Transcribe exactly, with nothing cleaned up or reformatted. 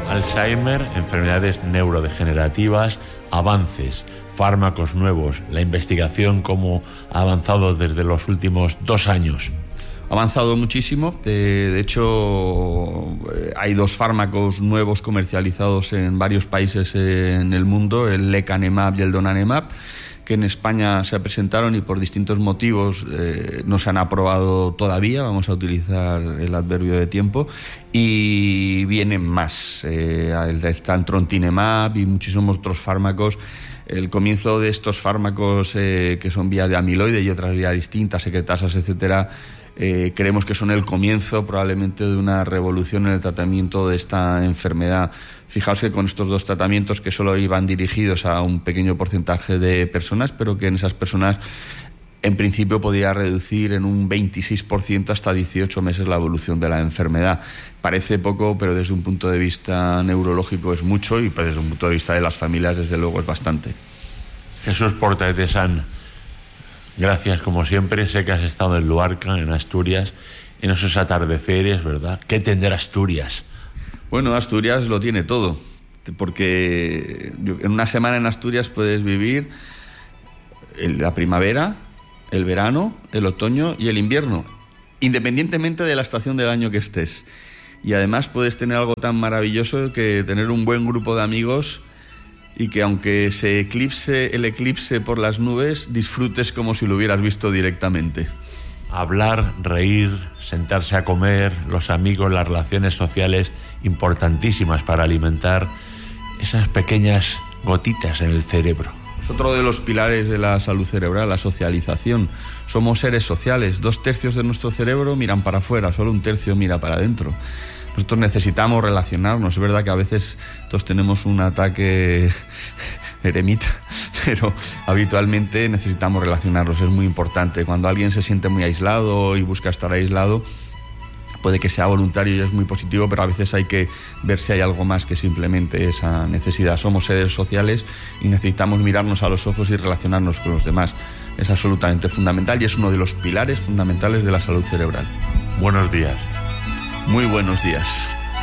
Alzheimer, enfermedades neurodegenerativas, avances, fármacos nuevos, la investigación cómo ha avanzado desde los últimos dos años. Ha avanzado muchísimo. De, de hecho, hay dos fármacos nuevos comercializados en varios países en el mundo, el lecanemab y el donanemab, que en España se presentaron y por distintos motivos eh, no se han aprobado todavía. Vamos a utilizar el adverbio de tiempo. Y vienen más. Eh, está el trontinemab y muchísimos otros fármacos. El comienzo de estos fármacos eh, que son vías de amiloide y otras vías distintas, secretasas, etcétera, Eh, creemos que son el comienzo probablemente de una revolución en el tratamiento de esta enfermedad. Fijaos que con estos dos tratamientos, que solo iban dirigidos a un pequeño porcentaje de personas, pero que en esas personas en principio podía reducir en un veintiséis por ciento hasta dieciocho meses la evolución de la enfermedad. Parece poco, pero desde un punto de vista neurológico es mucho, y desde un punto de vista de las familias desde luego es bastante. Jesús Porta de San, gracias como siempre. Sé que has estado en Luarca, en Asturias, en esos atardeceres, ¿verdad? ¿Qué tendrá Asturias? Bueno, Asturias lo tiene todo, porque en una semana en Asturias puedes vivir la primavera, el verano, el otoño y el invierno, independientemente de la estación del año que estés. Y además puedes tener algo tan maravilloso que tener un buen grupo de amigos, y que aunque se eclipse el eclipse por las nubes, disfrutes como si lo hubieras visto directamente. Hablar, reír, sentarse a comer, los amigos, las relaciones sociales, importantísimas para alimentar esas pequeñas gotitas en el cerebro. Es otro de los pilares de la salud cerebral, la socialización. Somos seres sociales. Dos tercios de nuestro cerebro miran para afuera, solo un tercio mira para adentro. Nosotros necesitamos relacionarnos. Es verdad que a veces todos tenemos un ataque eremita, pero habitualmente necesitamos relacionarnos. Es muy importante. Cuando alguien se siente muy aislado y busca estar aislado, puede que sea voluntario y es muy positivo, pero a veces hay que ver si hay algo más que simplemente esa necesidad. Somos seres sociales y necesitamos mirarnos a los ojos y relacionarnos con los demás. Es absolutamente fundamental y es uno de los pilares fundamentales de la salud cerebral. Buenos días. Muy buenos días.